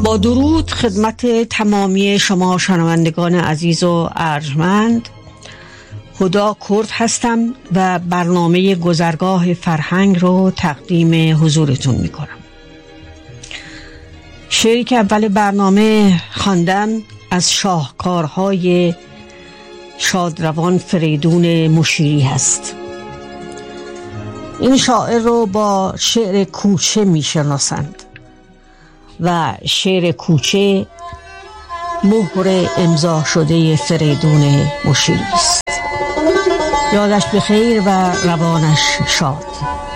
با درود خدمت تمامی شما شنوندگان عزیز و ارجمند. هدا کرد هستم و برنامه گذرگاه فرهنگ رو تقدیم حضورتون میکنم. شعری که اول برنامه خواندم از شاهکارهای شادروان فریدون مشیری هست. این شاعر رو با شعر کوچه میشناسند و شعر کوچه مهر امضا شده فریدون مشیری است. یادش بخیر و روانش شاد.